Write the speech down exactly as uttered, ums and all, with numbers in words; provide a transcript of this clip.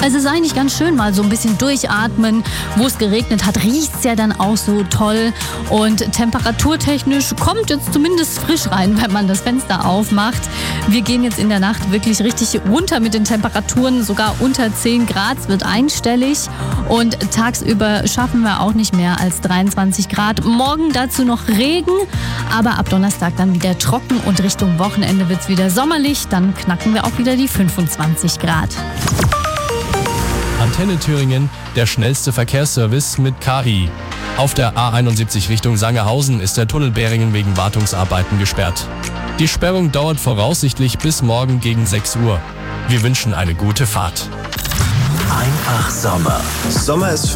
Es ist eigentlich ganz schön, mal so ein bisschen durchatmen. Wo es geregnet hat, riecht es ja dann auch so toll. Und temperaturtechnisch kommt jetzt zumindest frisch rein, wenn man das Fenster aufmacht. Wir gehen jetzt in der Nacht wirklich richtig runter mit den Temperaturen. Sogar unter zehn Grad, es wird einstellig. Und tagsüber schaffen wir auch nicht mehr als dreiundzwanzig Grad. Morgen dazu noch Regen, aber ab Donnerstag dann wieder trocken. Und Richtung Wochenende wird es wieder sommerlich. Dann knacken wir auch wieder die fünfundzwanzig Grad. Antenne Thüringen, der schnellste Verkehrsservice mit K I. Auf der A einundsiebzig Richtung Sangerhausen ist der Tunnel Beringen wegen Wartungsarbeiten gesperrt. Die Sperrung dauert voraussichtlich bis morgen gegen sechs Uhr. Wir wünschen eine gute Fahrt. Einfach Sommer. Sommer ist